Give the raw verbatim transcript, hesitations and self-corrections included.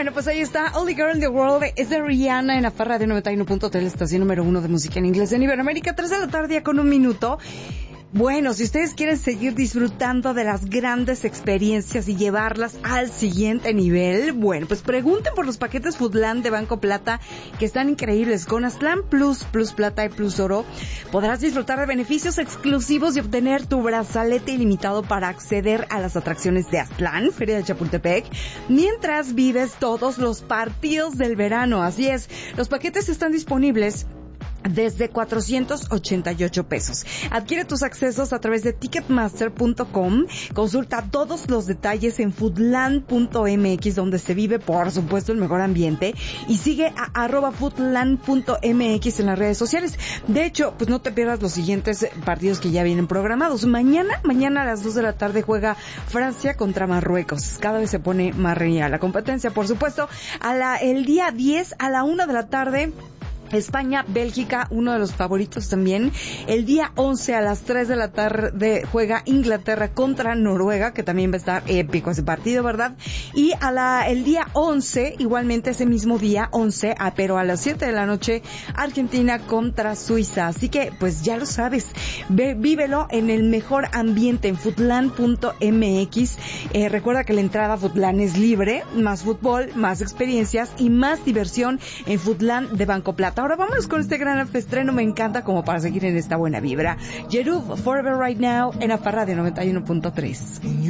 Bueno, pues ahí está, Only Girl in the World, es de Rihanna en Afar Radio noventa y uno punto tres, la estación número uno de música en inglés en Iberoamérica, tres de la tarde ya con un minuto. Bueno, si ustedes quieren seguir disfrutando de las grandes experiencias y llevarlas al siguiente nivel, bueno, pues pregunten por los paquetes Foodland de Banco Plata, que están increíbles. Con Aztlán Plus, Plus Plata y Plus Oro, podrás disfrutar de beneficios exclusivos y obtener tu brazalete ilimitado para acceder a las atracciones de Aztlán, Feria de Chapultepec, mientras vives todos los partidos del verano. Así es, los paquetes están disponibles desde cuatrocientos ochenta y ocho pesos. Adquiere tus accesos a través de ticketmaster punto com. Consulta todos los detalles en foodland punto m x, donde se vive, por supuesto, el mejor ambiente. Y sigue a arroba foodland punto m x en las redes sociales. De hecho, pues no te pierdas los siguientes partidos que ya vienen programados. Mañana, mañana a las dos de la tarde juega Francia contra Marruecos. Cada vez se pone más reñida la competencia, por supuesto. A la, el día diez, a la una de la tarde, España, Bélgica, uno de los favoritos también. El día once a las tres de la tarde juega Inglaterra contra Noruega, que también va a estar épico ese partido, ¿verdad? Y a la, el día once, igualmente ese mismo día, once, ah, pero a las siete de la noche, Argentina contra Suiza. Así que, pues ya lo sabes, ve, vívelo en el mejor ambiente en foodland punto m x. Eh, recuerda que la entrada a Foodland es libre, más fútbol, más experiencias y más diversión en Foodland de Banco Plata. Ahora vámonos con este gran estreno, me encanta como para seguir en esta buena vibra. Yerub, Forever Right Now, en Afar Radio noventa y uno punto tres.